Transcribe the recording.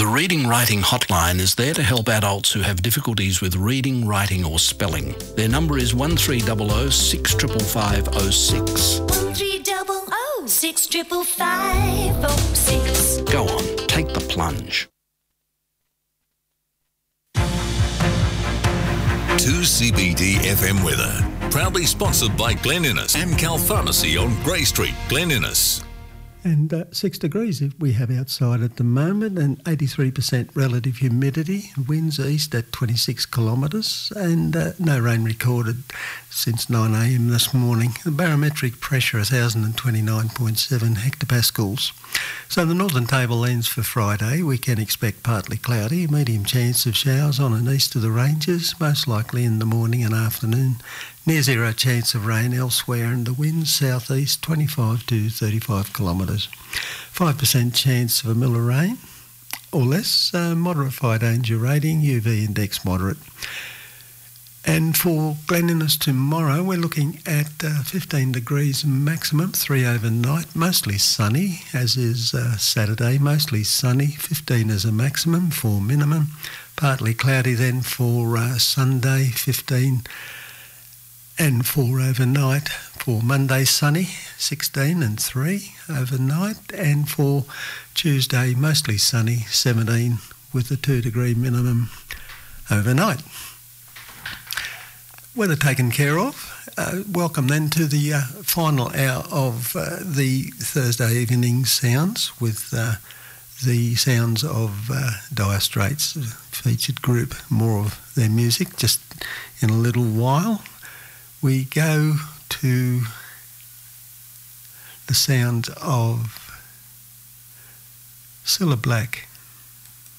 The Reading Writing Hotline is there to help adults who have difficulties with reading, writing or spelling. Their number is 1300 655 06. 1300 655 06. Go on, take the plunge. 2CBD FM weather. Proudly sponsored by Glen Innes, Amcal Pharmacy on Grey Street, Glen Innes. And 6 degrees we have outside at the moment, and 83% relative humidity. Winds east at 26 kilometres, and no rain recorded since 9 a.m. this morning. The barometric pressure 1,029.7 hectopascals. So the northern tablelands for Friday, we can expect partly cloudy, medium chance of showers on and east of the ranges, most likely in the morning and afternoon. Near zero chance of rain elsewhere, and the winds southeast 25 to 35 kilometres. 5% chance of a mil of rain or less, moderate fire danger rating, UV index moderate. And for Glen Innes tomorrow, we're looking at 15 degrees maximum, 3 overnight, mostly sunny, as is Saturday, mostly sunny, 15 as a maximum for minimum, partly cloudy then for Sunday, 15, and 4 overnight. For Monday, sunny, 16 and 3 overnight, and for Tuesday, mostly sunny, 17 with a 2 degree minimum overnight. Weather taken care of. Welcome then to the final hour of the Thursday evening sounds with the sounds of Dire Straits, featured group. More of their music just in a little while. We go to the sound of Cilla Black.